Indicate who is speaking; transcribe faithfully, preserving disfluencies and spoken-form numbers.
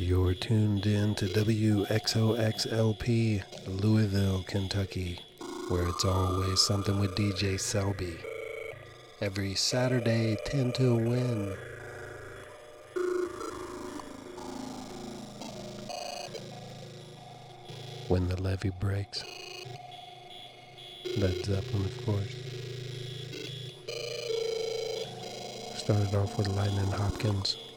Speaker 1: You're tuned in to W X O X L P, Louisville, Kentucky, where it's always something with D J Selby. Every Saturday, ten till one. When the levee breaks. Led Zeppelin, of course. Started off with Lightning Hopkins.